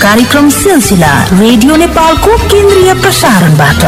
कार्यक्रम सिलसिला रेडियो नेपालको केन्द्रीय प्रसारणबाट।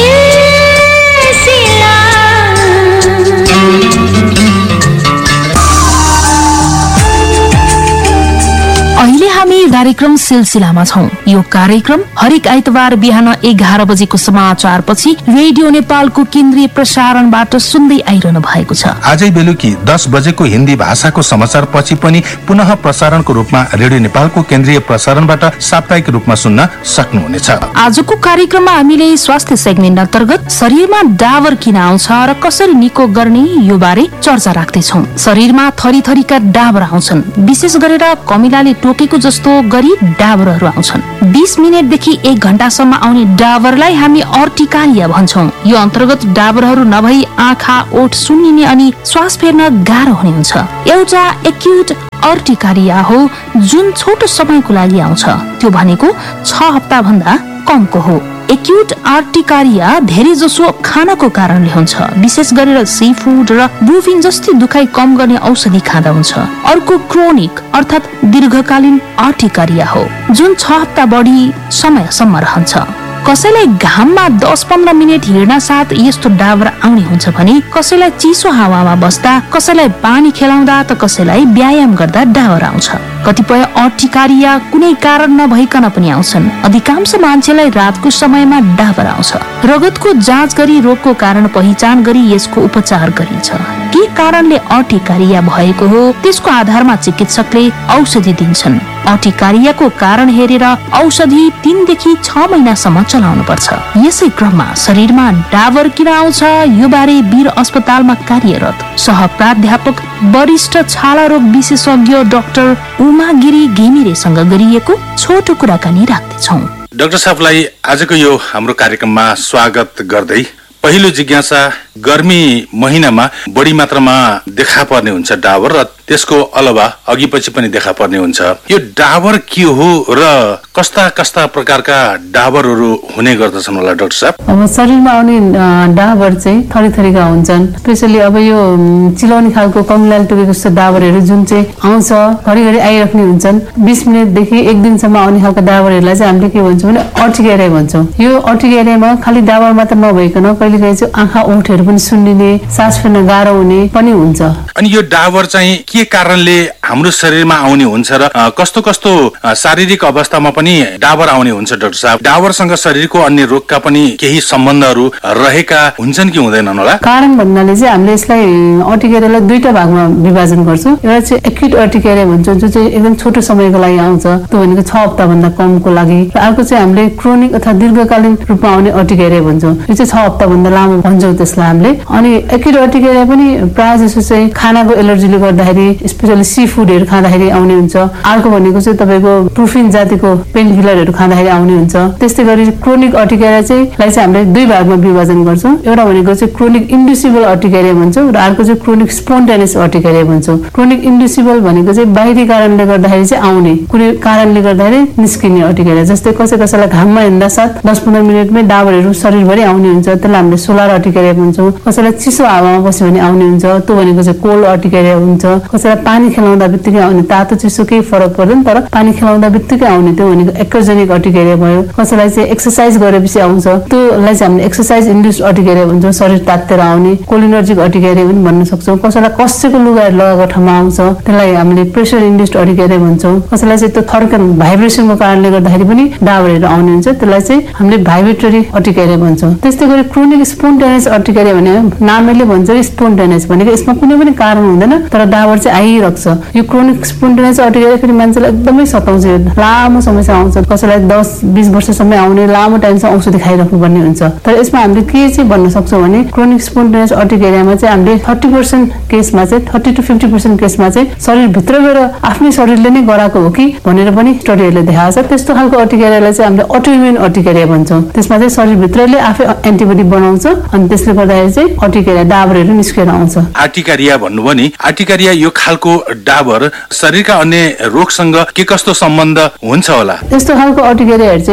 अहिले हामी कार्यक्रम सिलसिलामा छौं। यो कार्यक्रम हरेक आइतबार बिहान 11 बजेको समाचारपछि रेडियो नेपालको केन्द्रीय प्रसारणबाट सुन्दै आइरहनु भएको छ। आजै बेलुकी 10 बजेको हिन्दी भाषाको समाचार पछि पनि पुनः प्रसारणको रूपमा रेडियो नेपालको केन्द्रीय प्रसारणबाट साप्ताहिक रूपमा सुन्न सक्नुहुनेछ। आजको कार्यक्रममा हामीले स्वास्थ्य सेगमेन्ट अन्तर्गत शरीरमा डाबर किन आउँछ र कसरी निको गर्ने यो बारे चर्चा राख्दैछौं। शरीरमा थरी थरीका डाबर आउँछन्। विशेष गरेर कमिलाले टोकेको जस्तो गरी डाबरहरू आउँछन्। 20 मिनेटदेखि 1 घण्टासम्म आउने डाबरलाई हामी अर्टिकारिया भन्छौं। यो अन्तर्गत डाबरहरू नभई आँखा, ओठ सुन्निने अनि श्वास फेर्न गाह्रो हुने हुन्छ। एउटा एक्युट अर्टिकारिया हो जुन छोटो समयको लागि आउँछ। त्यो भनेको 6 हप्ता भन्दा कमको हो। एक्युट अर्टिकारिया धेरै जसो खानाको कारणले हुन्छ। विशेष गरेर सी फूड र बुफिन जस्तै दुखाइ कम गर्ने औषधि खाँदा हुन्छ। अर्को क्रोनिक अर्थात दीर्घकालीन अर्टिकारिया हो जुन 6 हप्ता बढी समयसम्म रहन्छ। कसैलाई घाममा 10-15 मिनट हिँड्न साथ यस्तो डाबर आउने हुन्छ भने कसैलाई चिसो हावामा बस्दा, कसैलाई पानी खेलाउँदा त कसैलाई व्यायाम गर्दा डाबर आउँछ। कतिपय अर्टिकारिया कुनै कारण नभइकन पनि आउँछन्। अधिकांश मान्छेलाई रातको समयमा डाबर आउँछ। रगतको जाँच गरी रोगको कारण पहिचान गरी यसको उपचार गरिन्छ। के कारणले अर्टिकारिया भएको हो त्यसको आधारमा चिकित्सकले औषधि दिन्छन्। अर्टिकारियाको कारण हेरेर औषधि 3 देखि 6 महिनासम्म चलाउनु पर्छ। यसै क्रममा शरीरमा डाबर किन आउँछ यो बारे वीर अस्पतालमा कार्यरत सह प्राध्यापक वरिष्ठ छाला रोग विशेषज्ञ डाक्टर उमा गिरी घिमिरेसँग गरिएको छोटो कुराकानी राख्दैछौँ। डाक्टर साहबलाई आजको यो हाम्रो कार्यक्रममा स्वागत गर्दै पहिलो जिज्ञासा, गर्मी महिनामा बढी मात्रामा देखा पर्ने हुन्छ डाबर र त्यसको अलावा अघि पछि पनि देखा पर्ने हुन्छ। यो डाबर के हो र कस्ता कस्ता प्रकारका डाबरहरू हुने गर्दछन् होला डाक्टर साहब? अब शरीरमा आउने डाबर चाहिँ थरी थरीका हुन्छन्। स्पेशली अब यो चिलाउने खालको कमिलाले टोकेको जस्तो डाबरहरू जुन चाहिँ आउँछ घरिघरि आइराख्ने हुन्छन्। 20 मिनटदेखि 1 दिनसम्म आउने खालका डाबरहरूलाई चाहिँ हामीले के भन्छौँ भने अर्टिकारिया भन्छौँ। यो अर्टिकारियामा खालि डाबर मात्र नभइकन कहिलेकाहीँ चाहिँ आँखा ओठहरू पनि सुन्निने, सास फेर्न गाह्रो हुने पनि हुन्छ। अनि यो डाबर चाहिँ के कारणले हाम्रो शरीरमा आउने हुन्छ र कस्तो कस्तो शारीरिक अवस्थामा पनि डाबर आउने हुन्छ डाक्टर साहब? डाबरसँग शरीरको अन्य रोगका पनि केही सम्बन्धहरू रहेका हुन्छन् कि हुँदैनन् होला? कारण भन्नाले चाहिँ हामीले यसलाई अर्टिकारियालाई 2टा भागमा विभाजन गर्छौँ। एउटा चाहिँ एक्युट अर्टिकारिया भन्छौँ जो चाहिँ एकदम छोटो समयको लागि आउँछ, त्यो भनेको 6 हप्ता भन्दा कमको लागि। र अर्को चाहिँ हामीले क्रोनिक अथवा दीर्घकालीन रूपमा आउने अर्टिकारिया भन्छौँ। यो चाहिँ 6 हप्ता भन्दा लामो भन्छौँ त्यसलाई हामीले। अनि एक्युट अर्टिकारिया पनि प्रायः जसो चाहिँ खानाको एलर्जीले गर्दाखेरि स्पेशली सी फूडहरू खाँदाखेरि आउने हुन्छ। अर्को भनेको चाहिँ तपाईँको प्रुफिन जातिको पेन किलरहरू खाँदाखेरि आउने हुन्छ। त्यस्तै गरी क्रोनिक अर्टिकारिया चाहिँ हामीले 2 भागमा विभाजन गर्छौँ। एउटा भनेको चाहिँ क्रोनिक इन्ड्युसिबल अर्टिकारिया भन्छौँ र अर्को चाहिँ क्रोनिक स्पोन्टेनियस अर्टिकारिया भन्छौँ। क्रोनिक इन्ड्युसिबल भनेको चाहिँ बाहिरी कारणले गर्दाखेरि चाहिँ आउने, कुनै कारणले गर्दाखेरि निस्किने अर्टिकारिया। जस्तै कसैलाई घाममा हिँड्दा साथ 10-15 मिनटमै डाबरहरू शरीरभरि आउने हुन्छ, त्यसलाई हामीले सोलर अर्टिकारिया भन्छौँ। कसैलाई चिसो हावामा बस्यो भने आउने हुन्छ, त्यो भनेको चाहिँ कोल्ड अर्टिकारिया हुन्छ। कसैलाई पानी खेलाउँदा बित्तिकै आउने, तातो चिसो केही फरक पर्दैन तर पानी खेलाउँदा बित्तिकै आउने, त्यो भनेको एक्रोजेनिक अर्टिकारिया भयो। कसैलाई चाहिँ एक्सर्साइज गरेपछि आउँछ, त्योलाई चाहिँ हामीले एक्सर्साइज इन्ड्युस्ड अर्टिकारिया भन्छौँ। शरीर तातेर आउने कोलिनर्जिक अर्टिकारिया पनि भन्न सक्छौँ। कसैलाई कसेको लुगाहरू लगाएको ठाउँमा आउँछ, त्यसलाई हामीले प्रेसर इन्ड्युस्ड अर्टिकारिया भन्छौँ। कसैलाई चाहिँ त्यो थर्कन भाइब्रेसनको कारणले गर्दाखेरि पनि डाबरहरू आउने हुन्छ, त्यसलाई चाहिँ हामीले भाइब्रेटरी अर्टिकारिया भन्छौँ। त्यस्तै गरी क्रोनिक स्पोन्टेनियस अर्टिकारिया भने नामैले भन्छ स्पोन्टेनियस भनेको यसमा कुनै पनि कारण हुँदैन तर डाबर चाहिँ आइरहेको छ। यो क्रोनिक स्पोन्टेनियस अर्टिकारिया फेरि मान्छेलाई एकदमै सताउँछ, लामो समयसम्म आउँछ। कसैलाई 10-20 वर्षसम्म आउने, लामो टाइमसम्म औषधि खाइराख्नु पर्ने हुन्छ। तर यसमा हामीले के चाहिँ भन्न सक्छौँ भने क्रोनिक स्पोन्टेनियस अर्टिकारियामा चाहिँ हामीले 30% केसमा चाहिँ 30 to 50% केसमा चाहिँ शरीरभित्र गएर आफ्नै शरीरले नै गराएको हो कि भनेर पनि स्टडीहरूले देखाएको छ। त्यस्तो खालको अर्टिकारियालाई चाहिँ हामीले अटोइम्युन अर्टिकारिया भन्छौँ। त्यसमा चाहिँ शरीरभित्रले आफै एन्टिबडी बनाउँछ अनि त्यसले गर्दाखेरि चाहिँ अर्टिकारिया डाबरहरू निस्केर आउँछ। अर्टिकारिया भन्नुभयो नि, अर्टिकारिया यो खालको डाबर शरीरका अन्य रोगसँग के कस्तो सम्बन्ध हुन्छ होला? यस्तो खालको अर्टिकारियाहरू चाहिँ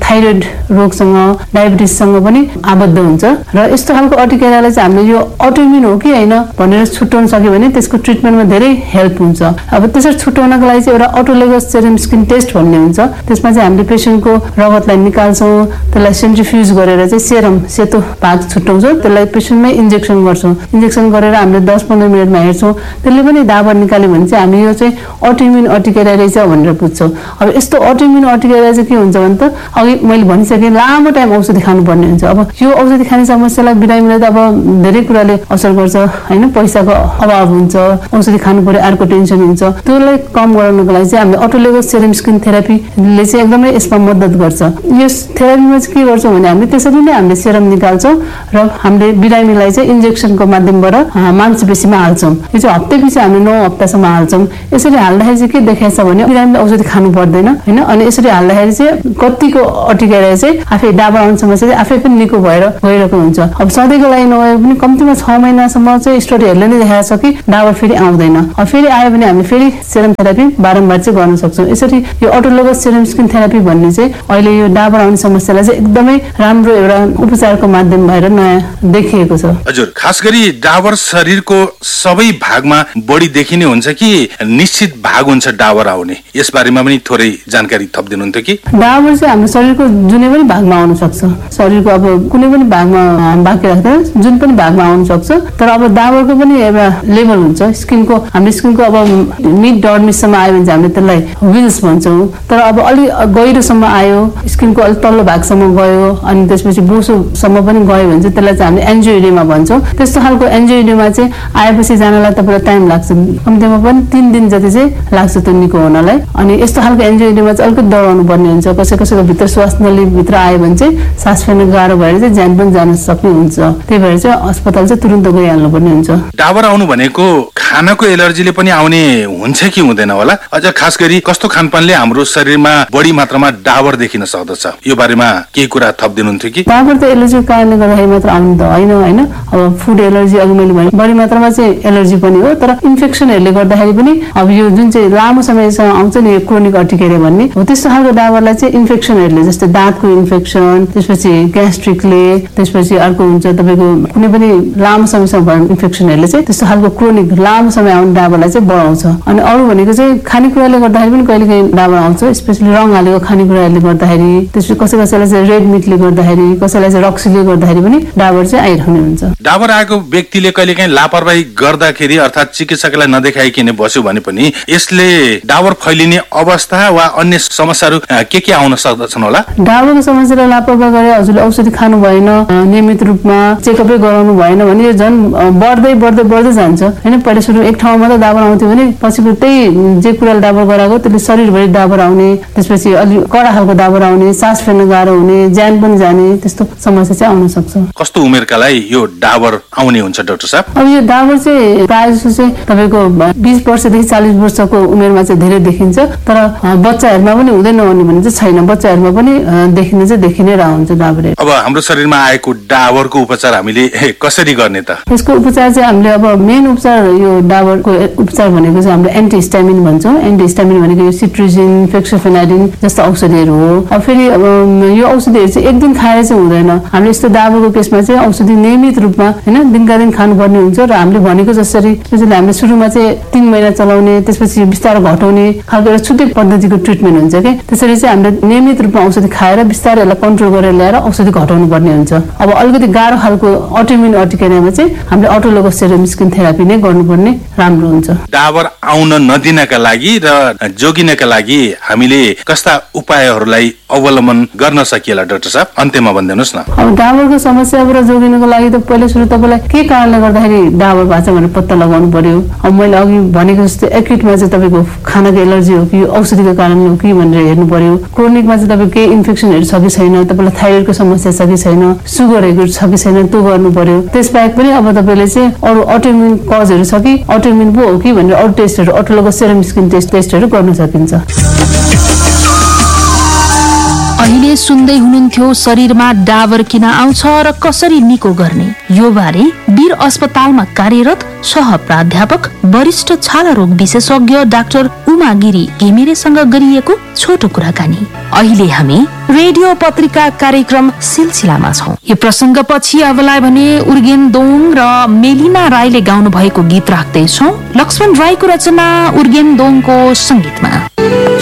थाइरोइड रोगसँग डायबिटिससँग पनि आबद्ध हुन्छ र यस्तो खालको अर्टिकेरियालाई चाहिँ हामीले यो अटोइम्युन हो कि होइन भनेर छुट्याउन सक्यो भने त्यसको ट्रिटमेन्टमा धेरै हेल्प हुन्छ। अब त्यसरी छुट्याउनको लागि चाहिँ एउटा अटोलोगस सेरम स्किन टेस्ट भन्ने हुन्छ। त्यसमा चाहिँ हामीले पेसेन्टको रगतलाई निकाल्छौँ, त्यसलाई सेन्ट्रिफ्युज गरेर चाहिँ सेरम सेतो भाग छुट्याउँछौँ, त्यसलाई पेसेन्टमै इन्जेक्सन गर्छौँ। इन्जेक्सन गरेर हामीले 10-15 मिनटमा हेर्छौँ, त्यसले पनि डाबर निकाल्यो भने चाहिँ हामी यो चाहिँ अटोइम्युन अर्टिकेरिया रहेछ भनेर बुझ्छौँ। अब यस्तो अटोइम्युन अर्टिकेरिया चाहिँ के हुन्छ भने त अघि मैले भनिसकेँ लामो टाइम औषधि खानुपर्ने हुन्छ। अब यो औषधि खाने समस्यालाई बिरामीलाई त अब धेरै कुराले असर गर्छ होइन, पैसाको अभाव हुन्छ, औषधि खानु पर्यो, अर्को टेन्सन हुन्छ। त्यसलाई कम गराउनको लागि चाहिँ हामीले अटोलोगस सेरम स्किन थेरापीले चाहिँ एकदमै यसमा मद्दत गर्छ। यस थेरापीमा चाहिँ के गर्छौँ भने हामीले त्यसरी नै हामीले सेरम निकाल्छौँ र हामीले बिरामीलाई चाहिँ इन्जेक्सनको माध्यमबाट मांसपेशीमा हाल्छौँ। यो चाहिँ हप्ता पछि हामीले 9 हप्तासम्म हाल्छौँ। यसरी हाल्दाखेरि चाहिँ के देखाएको छ भने बिरामीले औषधि खानु पर्दैन होइन। अनि यसरी हाल्दाखेरि चाहिँ कतिको अर्टिकेरिया चाहिँ आफै डाबर आउने समस्या चाहिँ आफै पनि निको भएर गइरहेको हुन्छ। अब सधैँको लागि नभए पनि कम्तीमा 6 महिनासम्म चाहिँ स्टडीहरूले नै देखाएको छ कि डाबर फेरि आउँदैन। अब फेरि आयो भने हामीले फेरि सेरम थेरापी बारम्बार चाहिँ गर्न सक्छौँ। यसरी यो अटोलोगस सेरम स्किन थेरापी भन्ने चाहिँ अहिले यो डाबर आउने समस्यालाई चाहिँ एकदमै राम्रो एउटा उपचारको माध्यम भएर नयाँ देखिएको छ। हजुर, खास गरी डाबर शरीरको सबै भागमा बढी देखिने हुन्छ कि निश्चित भाग हुन्छ डाबर आउने, यस बारेमा पनि थोरै जानकारी थपिदिनुहुन्थ्यो कि? डाबर चाहिँ हाम्रो शरीरको जुनै पनि भागमा आउन सक्छ। शरीरको अब कुनै पनि भागमा बाँकी राख्दा जुन पनि भागमा आउन सक्छ। तर अब डाबरको पनि एउटा लेभल हुन्छ। स्किनको हाम्रो स्किनको अब मिड डर्मिससम्म आयो भने चाहिँ हामीले त्यसलाई विल्स भन्छौँ। तर अब अलिक गहिरोसम्म आयो, स्किनको अलिक तल्लो भागसम्म गयो अनि त्यसपछि बोसोसम्म पनि गयो भने चाहिँ त्यसलाई चाहिँ हामीले एन्जियोइडेमा भन्छौँ। त्यस्तो खालको एन्जियोइडेमा चाहिँ आएपछि जानलाई तपाईँलाई टाइम लाग्छ, कम्तीमा पनि 3 दिन जति चाहिँ लाग्छ त्यो निको हुनलाई। अनि यस्तो खालको एन्जियोइडेमा चाहिँ अलिकति दबाउनु पर्ने हुन्छ। कसैको भित्र श्वास नली भित्र आयो भने चाहिँ सास फेर्न गाह्रो भएर चाहिँ ज्यान पनि जान सक्ने हुन्छ। त्यही भएर चाहिँ अस्पताल चाहिँ तुरुन्त गइहाल्नु पर्ने हुन्छ। डाबर आउनु भनेको खानाको एलर्जीले पनि आउने हुन्छ कि हुँदैन होला? अझ खास गरी कस्तो खानपानले हाम्रो शरीरमा बढी मात्रामा डाबर देखिन सक्दछ, यो बारेमा केही कुरा थपिदिनुहुन्थ्यो कि? डाबर त एलर्जीको कारणले गर्दाखेरि मात्र आउने त होइन। अब फुड एलर्जी अघि मैले भने बढी मात्रामा चाहिँ एलर्जी पनि हो। तर इन्फेक्सनहरूले गर्दाखेरि पनि अब यो जुन चाहिँ लामो समयसम्म आउँछ नि क्रोनिक अर्टिकेरिया भन्ने हो, त्यस्तो खालको डाबरलाई चाहिँ इन्फेक्सनहरूले जस्तै दाँतको इन्फेक्सन, त्यसपछि ग्यास्ट्रिकले, त्यसपछि अर्को हुन्छ तपाईँको कुनै पनि लामो समयसम्म भयो इन्फेक्सनहरूले चाहिँ त्यस्तो खालको क्रोनिक लामो समय आउने डाबरलाई चाहिँ बढाउँछ। अनि अरू भनेको चाहिँ खानेकुराले गर्दाखेरि पनि कहिलेकाहीँ डाबर आउँछ, स्पेसली रङ हालेको खानेकुराहरूले गर्दाखेरि, त्यसपछि कसैलाई चाहिँ रेड मिटले गर्दाखेरि, कसैलाई चाहिँ रक्सीले गर्दाखेरि पनि डाबर चाहिँ आइरहने हुन्छ। डाबर आएको व्यक्तिले कहिलेकाहीँ लापरवाही गर्दाखेरि अर्थात् चिकित्सकलाई नदेखाइकन बस्यो भने पनि यसले डाबर फैलिने अवस्था वा अन्य समस्याहरू के आउन सक्दछन् होला? डाबरको समस्यालाई लापरवाही गरे, हजुरले औषधि खानु भएन, नियमित रूपमा चेकअपै गराउनु भएन भने यो झन् बढ्दै जान्छ होइन। पहिला सुरु एक ठाउँमा त डाबर आउँथ्यो भने पछि त्यही जे कुराले डाबर गराएको त्यसले शरीरभरि डाबर आउने, त्यसपछि अलिक कडा खालको डाबर आउने, सास फेर्न गाह्रो हुने, ज्यान पनि जाने, त्यस्तो समस्या चाहिँ आउन सक्छ। कस्तो उमेरकालाई यो डाबर आउने हुन्छ डाक्टर साहब? अब यो डाबर चाहिँ प्रायः जस्तो चाहिँ तपाईँको 20 वर्षदेखि 40 वर्षको उमेरमा चाहिँ धेरै देखिन्छ। तर बच्चाहरूमा पनि हुँदैन भने चाहिँ छैन, बच्चाहरूमा पनि देखि नै रहन्छ डाबर। अब हाम्रो शरीरमा आएको डाबरको उपचार हामीले कसरी गर्ने त? यसको उपचार चाहिँ हामीले अब मेन उपचार यो डाबरको उपचार भनेको चाहिँ हामीले एन्टिहिस्टामिन भन्छौँ। एन्टिहिस्टामिन भनेको यो सिट्रिजिन, फेक्सोफेनाडिन जस्ता औषधिहरू हो। अब फेरि अब यो औषधिहरू चाहिँ एक दिन खाएर चाहिँ हुँदैन। हामीले यस्तो डाबरको केसमा चाहिँ औषधि नियमित रूपमा होइन दिनका दिन खानुपर्ने हुन्छ। र हामीले भनेको जसरी त्यसैले हामीले सुरुमा चाहिँ 3 महिना चलाउने, त्यसपछि बिस्तारै घटाउने खालको एउटा छुट्टै पद्धतिको ट्रिटमेन्ट हुन्छ कि त्यसरी चाहिँ हामीले नियमित रूपमा औषधि खाएर बिस्तारै यसलाई कन्ट्रोल गरेर ल्याएर औषधि घटाउनु पर्ने हुन्छ। अब अलिकति गाह्रो खालको अटोइम्युन अर्टिकेरियामा चाहिँ हामीले अटोलोगस सेरम स्किन थेरापी नै गर्नुपर्ने राम्रो हुन्छ। डाबर आउन नदिनका लागि र जोगिनका लागि हामीले कस्ता उपायहरूलाई अवलम्बन गर्न सकिएला डाक्टर साहब? अन्त्यमा भनिदिनुहोस् न। अब डाबरको समस्याबाट जोगिनको लागि त पहिला सुरु तपाईँलाई के कारणले गर्दाखेरि डाबर भएको छ भनेर पत्ता लगाउनु पर्यो। अब मैले अघि भनेको जस्तै एक्युटमा चाहिँ तपाईँको खानाको एलर्जी हो कि औषधिको कारणले हो कि भनेर हेर्नु पर्यो। क्रोनिकमा चाहिँ तपाईँको केही इन्फेक्सनहरू छ कि छैन, तपाईँलाई थाइरोइडको समस्या छ कि छैन, सुगरहरू छ कि छैन त्यो गर्नु पर्यो। त्यसबाहेक पनि अब तपाईँले चाहिँ अरू अटोइम्युन कजहरू छ कि अटोइम्युन पो हो कि भनेर अरू टेस्टहरू अटोलोगस सेरम स्किन टेस्टहरू गर्न सकिन्छ। अहिले सुन्दै हुनुहुन्थ्यो शरीरमा डाबर किन आउँछ र कसरी निको गर्ने, यो बारे वीर अस्पतालमा कार्यरत सह प्राध्यापक वरिष्ठ छाला रोग विशेषज्ञ डाक्टर उमा गिरी घिमिरेसँग गरिएको छोटो कुराकानी। अहिले हामी रेडियो पत्रिका कार्यक्रम सिलसिलामा छौं। यो प्रसंगपछि अबलाई भने उर्गेन दोङ र मेलिना राईले गाउनु भएको गीत राख्दैछौं। लक्ष्मण राईको रचना, उर्गेन दोङको संगीतमा।